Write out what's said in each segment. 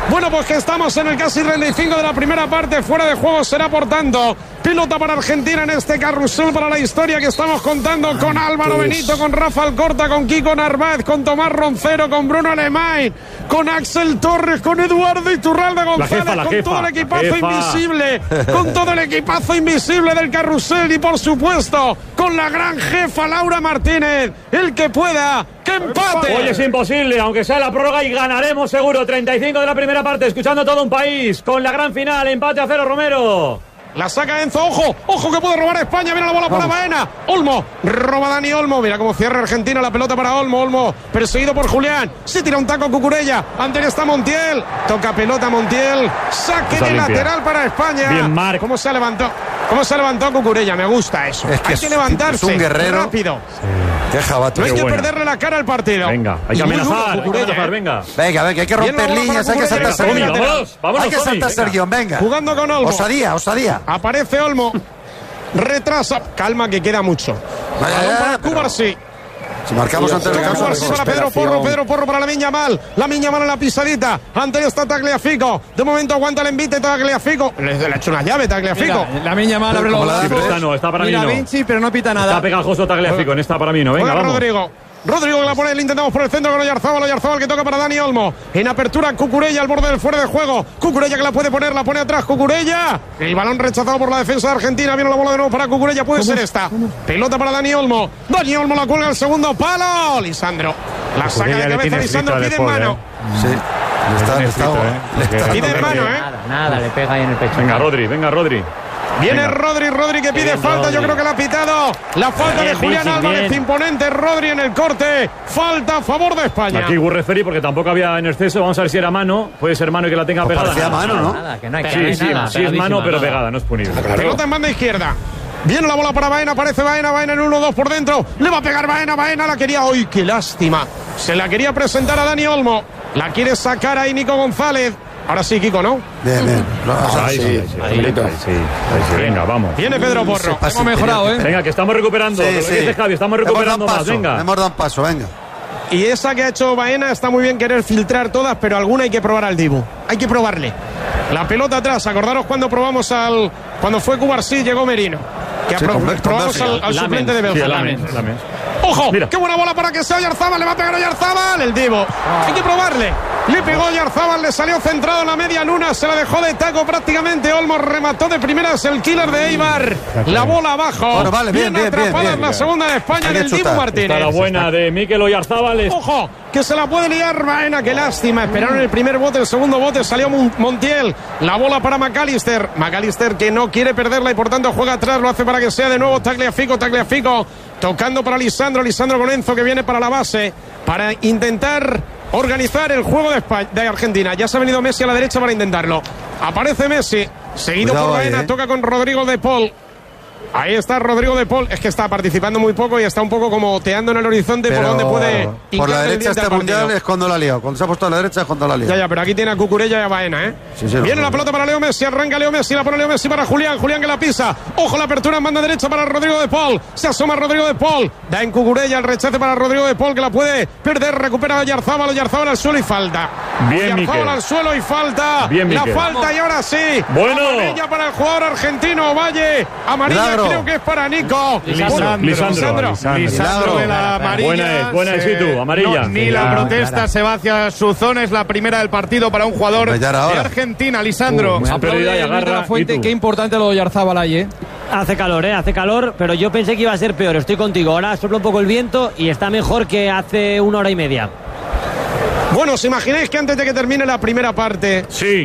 Bueno, pues que estamos en el casi 35 de la primera parte. Fuera de juego será por tanto. Pelota para Argentina en este carrusel para la historia que estamos contando con Álvaro Benito, con Rafa Alcorta, con Kiko Narváez, con Tomás Roncero, con Bruno Alemán, con Axel Torres, con Eduardo Iturralde González, con todo el equipazo invisible, con todo el equipazo invisible del carrusel y por supuesto con la gran jefa Laura Martínez. El que pueda, que empate. Hoy es imposible, aunque sea la prórroga, y ganaremos seguro. 35 de la primera parte, escuchando todo un país con la gran final, empate a 0, Romero. La saca Enzo, ojo que puede robar España, viene la bola para Baena, Olmo, roba Dani Olmo, mira cómo cierra Argentina, la pelota para Olmo perseguido por Julián, se tira un taco Cucurella, ante él está Montiel, toca pelota Montiel, saque de lateral para España. Bien, Marc. ¿Cómo se levantó Cucurella? Me gusta eso, es que hay que levantarse, es un guerrero rápido. Qué jabato. No hay que perderle la cara al partido. Venga, hay que amenazar, venga. Venga, hay que romper líneas, hay que saltarse el guión. Vámonos, hay que saltarse el guión, venga. Jugando con Olmo. Osadía. Aparece Olmo. Retrasa. Calma que queda mucho. Balón para Cubarsí. Si marcamos ante el caso, para Pedro Porro para Lamine Yamal en la pisadita, ante él está Tagliafico, de momento aguanta el envite Tagliafico, le ha hecho una llave Tagliafico. Lamine Yamal abre los brazos, está para mí no. Vinci, pero no pita nada. Está pegajoso Tagliafico, en esta para mí no, venga, vamos. Rodrigo que la pone, le intentamos por el centro con Oyarzábal que toca para Dani Olmo. En apertura Cucurella al borde del fuera de juego. Cucurella que la puede poner, la pone atrás Cucurella. El balón rechazado por la defensa de Argentina. Viene la bola de nuevo para Cucurella, puede ser esta. Pelota para Dani Olmo. Dani Olmo la cuelga al segundo palo. Lisandro. La saca de cabeza Lisandro, pide en mano. Sí. Pide en mano, Nada, le pega ahí en el pecho. Venga, Rodri. Viene Rodri que pide falta, yo creo que la ha pitado. La falta de Julián Álvarez, imponente. Rodri en el corte, falta a favor de España. Aquí hubo referí porque tampoco había en exceso. Vamos a ver si era mano, puede ser mano y que la tenga pegada. Parecía mano, ¿no? Nada, que no hay sí es mano, pero pegada, no es punible. Pelota en banda izquierda. Viene la bola para Baena, aparece Baena en 1-2 por dentro. Le va a pegar Baena la quería. ¡Ay, qué lástima! Se la quería presentar a Dani Olmo. La quiere sacar ahí Nico González. Ahora sí, Kiko, ¿no? Bien. Ahí. Venga, vamos. Viene Pedro Porro. Hemos mejorado, Venga, que estamos recuperando. Javi, estamos recuperando más. Venga. Hemos dado un paso, venga. Y esa que ha hecho Baena está muy bien querer filtrar todas, pero alguna hay que probar al Dibu. Hay que probarle. La pelota atrás. Acordaros cuando probamos cuando fue Cubarsí, llegó Merino. Que probamos al suplente de Bélgica. ¡Ojo! Mira. ¡Qué buena bola para que sea Oyarzábal! ¡Le va a pegar Oyarzábal! El Dibu. Hay que probarle. Le pegó Oyarzábal, le salió centrado en la media luna, se la dejó de taco prácticamente. Olmo remató de primeras el killer de Eibar. La bola abajo. Bueno, vale, bien, atrapada en la segunda de España del Dibu Martínez. La buena de Mikel Oyarzábal. ¡Ojo! Que se la puede liar Baena, qué lástima. Esperaron el primer bote, el segundo bote, salió Montiel. La bola para McAllister. McAllister que no quiere perderla y por tanto juega atrás, lo hace para que sea de nuevo Tagliafico. Tocando para Lisandro con Enzo que viene para la base para intentar organizar el juego de Argentina. Ya se ha venido Messi a la derecha para intentarlo. Aparece Messi, seguido por Baena, toca con Rodrigo de Paul. Ahí está Rodrigo de Paul, es que está participando muy poco y está un poco como oteando en el horizonte. Pero por donde puede por la derecha este mundial es cuando la ha liado. Cuando se ha puesto a la derecha es cuando la ha liado. Ya, pero aquí tiene a Cucurella y a Baena, Sí, viene la pelota para Leo Messi, arranca Leo Messi, la pone Leo Messi para Julián que la pisa. Ojo, la apertura en banda derecha para Rodrigo de Paul. Se asoma Rodrigo de Paul, da en Cucurella el rechace para Rodrigo de Paul que la puede perder, recupera a Oyarzábal al suelo y falta. Oyarzábal al suelo y falta. La falta y ahora sí. Amarilla para el jugador argentino, Valle. Amarilla creo que es para Nico. Lisandro de la amarilla. Buena es tú, amarilla. Ni la protesta se va hacia su zona, es la primera del partido para un jugador de Argentina, Lisandro. Fuente, qué importante lo de Oyarzábal ahí, Hace calor, pero yo pensé que iba a ser peor, estoy contigo. Ahora sopla un poco el viento y está mejor que hace 1 hora y media. Bueno, ¿os imagináis que antes de que termine la primera parte? Sí,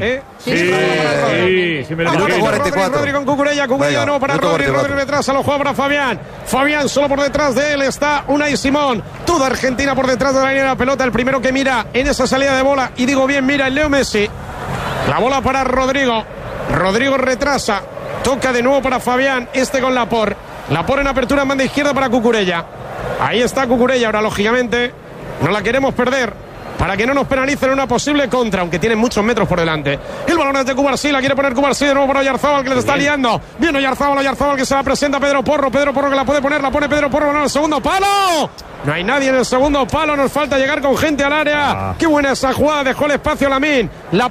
me lo Rodri con Cucurella de nuevo para Rodri retrasa, lo juega para Fabián solo por detrás de él está Unai Simón, toda Argentina por detrás de la línea de la pelota, el primero que mira en esa salida de bola, y digo bien, mira el Leo Messi, la bola para Rodrigo retrasa, toca de nuevo para Fabián, con Laporte en apertura en banda izquierda para Cucurella, ahí está Cucurella, ahora lógicamente no la queremos perder para que no nos penalicen una posible contra, aunque tienen muchos metros por delante. El balón es de Cubarsí, la quiere poner Cubarsí de nuevo para Oyarzábal, que les está liando. Viene Oyarzábal que se la presenta a Pedro Porro que la puede poner, la pone Pedro Porro en el segundo palo. No hay nadie en el segundo palo, nos falta llegar con gente al área. Qué buena esa jugada, dejó el espacio a Lamine.